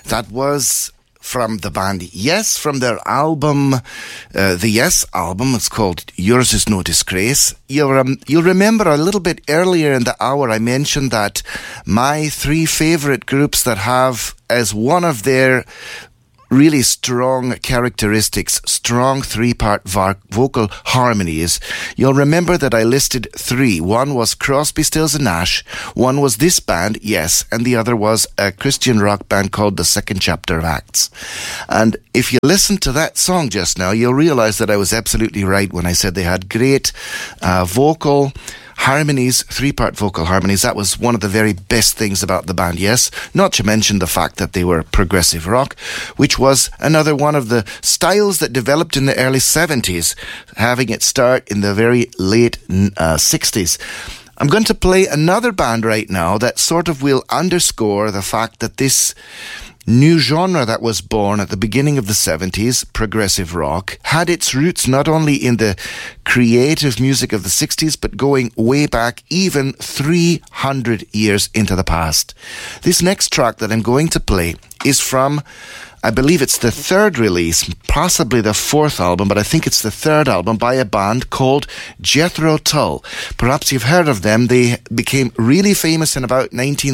That was from the band Yes, from their album, the Yes album. It's called Yours Is No Disgrace. You'll remember a little bit earlier in the hour I mentioned that my three favorite groups that have as one of their really strong characteristics, strong three-part vocal harmonies. You'll remember that I listed three. One was Crosby, Stills and Nash. One was this band, Yes, and the other was a Christian rock band called The Second Chapter of Acts. And if you listen to that song just now, you'll realize that I was absolutely right when I said they had great vocal harmonies, three-part vocal harmonies. That was one of the very best things about the band, Yes. Not to mention the fact that they were progressive rock, which was another one of the styles that developed in the early 70s, having it start in the very late 60s. I'm going to play another band right now that sort of will underscore the fact that this new genre that was born at the beginning of the 70s, progressive rock, had its roots not only in the creative music of the 60s, but going way back even 300 years into the past. This next track that I'm going to play is from, I believe it's the third release, possibly the fourth album, but I think it's the third album by a band called Jethro Tull. Perhaps you've heard of them. They became really famous in about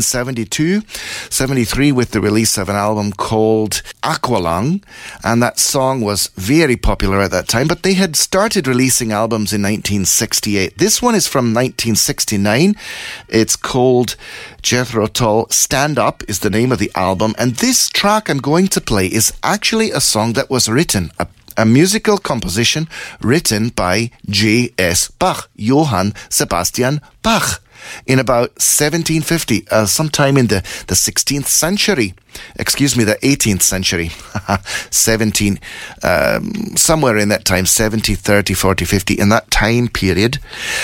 1972-73 with the release of an album called Aqualung, and that song was very popular at that time, but they had started releasing albums in 1968. This one is from 1969. It's called Jethro Tull Stand Up is the name of the album, and this track I'm going to play is actually a song that was written, a musical composition written by J.S. Bach, Johann Sebastian Bach, in about 1750, sometime in the 16th century. Excuse me, the 18th century. 17, somewhere in that time, 70, 30, 40, 50, in that time period.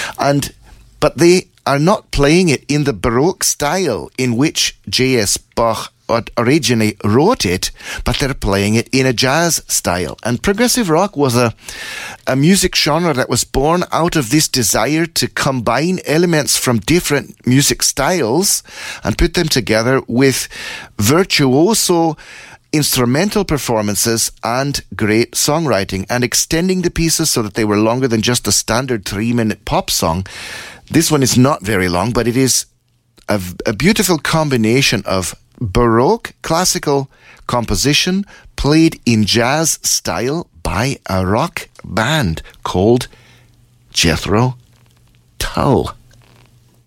But they are not playing it in the Baroque style in which J.S. Bach originally wrote it, but they're playing it in a jazz style. And progressive rock was a music genre that was born out of this desire to combine elements from different music styles and put them together with virtuoso instrumental performances and great songwriting, and extending the pieces so that they were longer than just a standard 3-minute pop song. This one is not very long, but it is a beautiful combination of Baroque classical composition played in jazz style by a rock band called Jethro Tull.